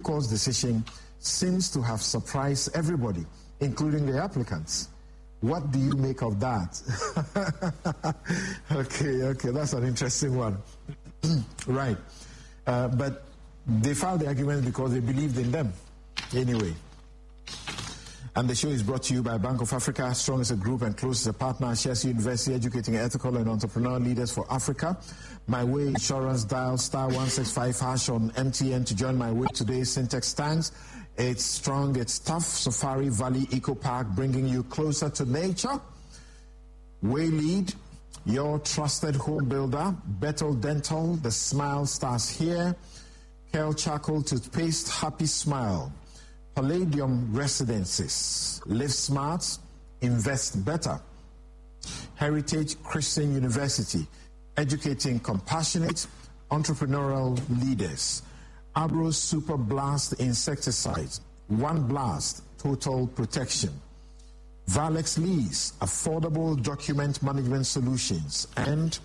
Court's decision seems to have surprised everybody, including the applicants. What do you make of that? Okay, that's an interesting one. Right. But they filed the argument because they believed in them. Anyway. And the show is brought to you by Bank of Africa, strong as a group and close as a partner. Shares University, educating ethical and entrepreneurial leaders for Africa. My Way Insurance, dial *165# on MTN to join My Way today. Syntex tanks. It's strong, it's tough. Safari Valley Eco Park, bringing you closer to nature. Waylead, your trusted home builder. Bethel Dental, the smile starts here. Kel Charcoal Toothpaste, happy smile. Palladium Residences, live smart, invest better. Heritage Christian University, educating compassionate, entrepreneurial leaders. Abro Super Blast Insecticide, one blast, total protection. Valex Lease, affordable document management solutions. And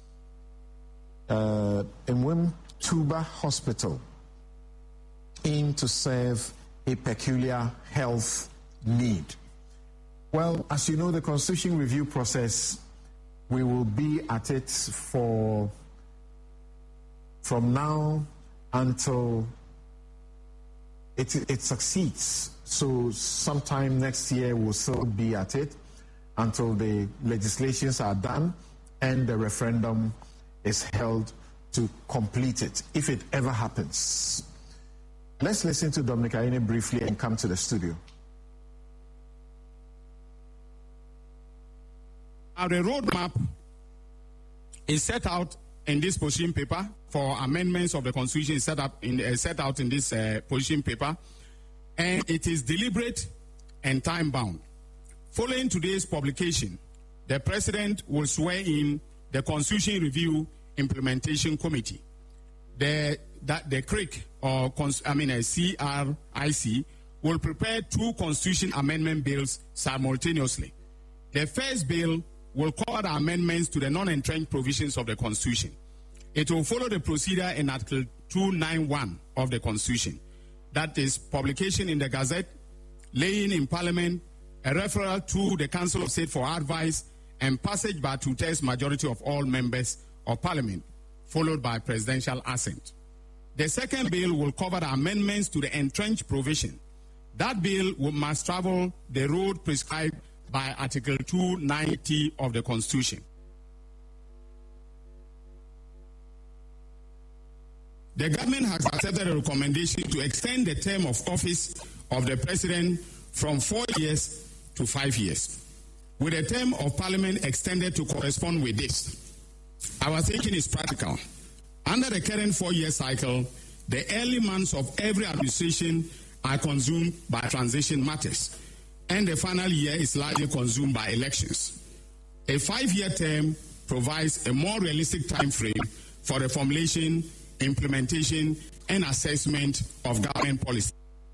Mwim Tuba Hospital, aim to serve a peculiar health need. Well, as you know, the Constitution review process, we will be at it from now until it succeeds. So sometime next year we'll still be at it until the legislations are done and the referendum is held to complete it, if it ever happens. Let's listen to Dominic Ayine briefly and come to the studio. Our roadmap is set out in this position paper for amendments of the Constitution set out in this position paper, and it is deliberate and time-bound. Following today's publication, the President will swear in the Constitution Review Implementation Committee. The CRIC, CRIC, will prepare two Constitution amendment bills simultaneously. The first bill will cover the amendments to the non-entrenched provisions of the Constitution. It will follow the procedure in Article 291 of the Constitution. That is publication in the Gazette, laying in Parliament, a referral to the Council of State for advice, and passage by two-thirds majority of all members of Parliament, followed by presidential assent. The second bill will cover the amendments to the entrenched provision. That bill must travel the road prescribed by Article 290 of the Constitution. The government has accepted a recommendation to extend the term of office of the President from 4 years to 5 years, with the term of Parliament extended to correspond with this. Our thinking is practical. Under the current 4-year cycle, the early months of every administration are consumed by transition matters, and the final year is largely consumed by elections. A 5-year term provides a more realistic time frame for the formulation, implementation, and assessment of government policy.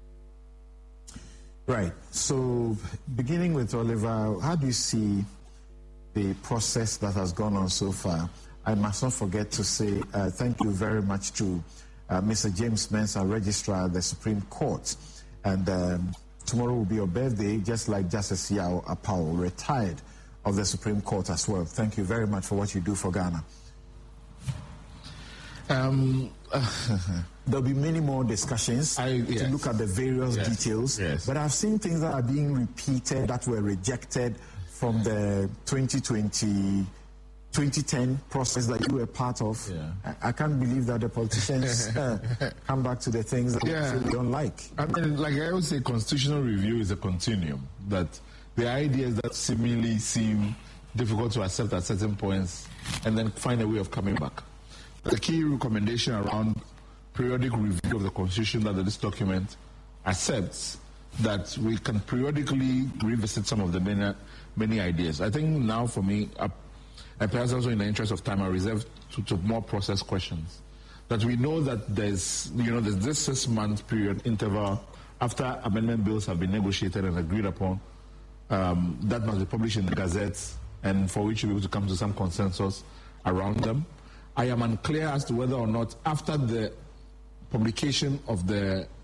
Right. So, beginning with Oliver, how do you see the process that has gone on so far? I must not forget to say thank you very much to Mr. James Mensah, Registrar of the Supreme Court. And tomorrow will be your birthday, just like Justice Yao Apao, retired of the Supreme Court as well. Thank you very much for what you do for Ghana. There'll be many more discussions to look at the various details. Yes. But I've seen things that are being repeated that were rejected from the 2010 process that you were part of. Yeah. I can't believe that the politicians come back to the things that we don't like. I mean, like I always say, constitutional review is a continuum. That the ideas that seemingly seem difficult to accept at certain points and then find a way of coming back. The key recommendation around periodic review of the Constitution that this document accepts that we can periodically revisit some of the many ideas. I think now for me, and perhaps also in the interest of time, I reserve to more process questions. That we know that there's this 6-month period interval after amendment bills have been negotiated and agreed upon, that must be published in the Gazette, and for which we'll be able to come to some consensus around them. I am unclear as to whether or not after the publication of the